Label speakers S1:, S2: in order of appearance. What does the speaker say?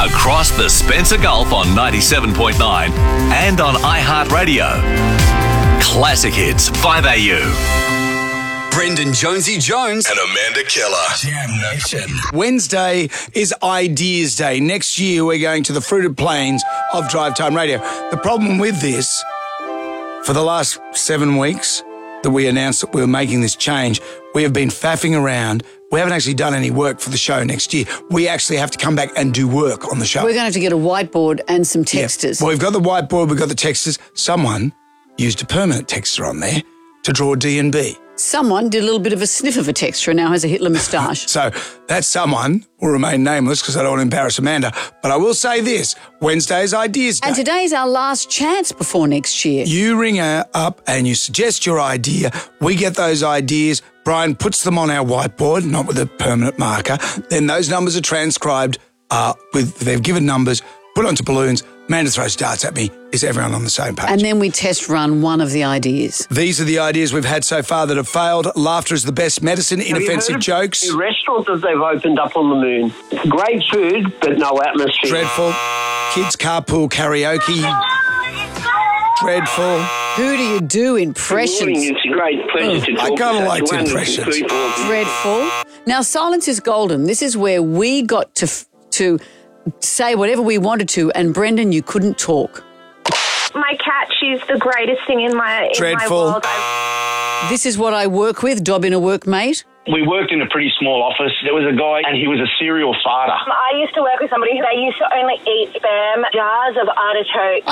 S1: across the Spencer Gulf on 97.9 and on iHeartRadio. Classic Hits 5AU.
S2: Brendan Jonesy Jones
S3: and Amanda Keller.
S2: Jam Nation.
S4: Wednesday is Ideas Day. Next year, we're going to the fruited plains of Drive Time Radio. The problem with this, for the last 7 weeks that we announced that we were making this change, we have been faffing around. We haven't actually done any work for the show next year. We actually have to come back and do work on the show.
S5: We're going to have to get a whiteboard and some texters.
S4: Yeah. Well, we've got the whiteboard, we've got the texters. Someone used a permanent texter on there to draw D&B.
S5: Someone did a little bit of a sniff of a texture and now has a Hitler moustache.
S4: So that someone will remain nameless because I don't want to embarrass Amanda. But I will say this, Wednesday's Ideas Day.
S5: And today's our last chance before next year.
S4: You ring her up and you suggest your idea. We get those ideas. Brian puts them on our whiteboard, not with a permanent marker. Then those numbers are transcribed they've given numbers, put onto balloons. Amanda throws darts at me. Is everyone on the same page?
S5: And then we test run one of the ideas.
S4: These are the ideas we've had so far that have failed. Laughter is the best medicine. Inoffensive jokes.
S6: The restaurants that they've opened up on the moon. Great food, but no atmosphere.
S4: Dreadful. Kids carpool karaoke. Dreadful.
S5: Who do you do impressions?
S6: Good morning. It's a great pleasure to talk
S4: I kind of
S6: to
S4: liked
S6: such
S4: impressions.
S6: wonderful people.
S5: Dreadful. Now, silence is golden. This is where we got to say whatever we wanted to, and Brendan, you couldn't talk.
S7: My cat, she's the greatest thing in my
S4: Dreadful.
S7: world.
S5: This is what I work with, Dob in a workmate.
S8: We worked in a pretty small office. There was a guy and he was a serial farter.
S7: I used to work with somebody who they used to only eat spam jars of artichoke.